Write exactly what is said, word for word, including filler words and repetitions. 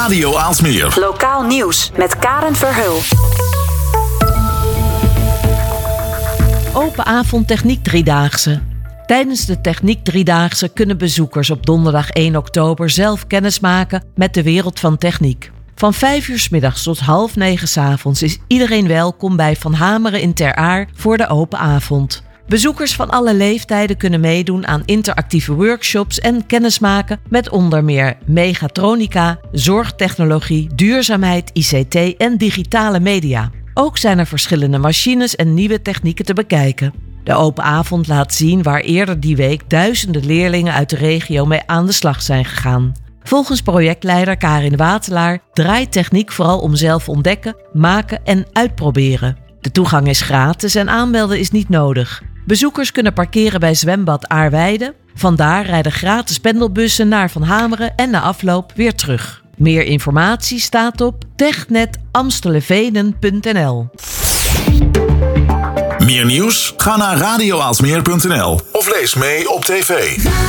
Radio Aalsmeer. Lokaal nieuws met Karen Verheul. Open avond Techniek Driedaagse. Tijdens de Techniek Driedaagse kunnen bezoekers op donderdag één oktober zelf kennis maken met de wereld van techniek. Van vijf uur 's middags tot half negen 's avonds is iedereen welkom bij Van Hameren in Ter Aar voor de open avond. Bezoekers van alle leeftijden kunnen meedoen aan interactieve workshops en kennismaken met onder meer mechatronica, zorgtechnologie, duurzaamheid, I C T en digitale media. Ook zijn er verschillende machines en nieuwe technieken te bekijken. De open avond laat zien waar eerder die week duizenden leerlingen uit de regio mee aan de slag zijn gegaan. Volgens projectleider Karin Watelaar draait techniek vooral om zelf ontdekken, maken en uitproberen. De toegang is gratis en aanmelden is niet nodig. Bezoekers kunnen parkeren bij zwembad Aarweide. Vandaar rijden gratis pendelbussen naar Van Hameren en na afloop weer terug. Meer informatie staat op technet amstelvenen punt n l. Meer nieuws? Ga naar radio aalsmeer punt n l of lees mee op tv.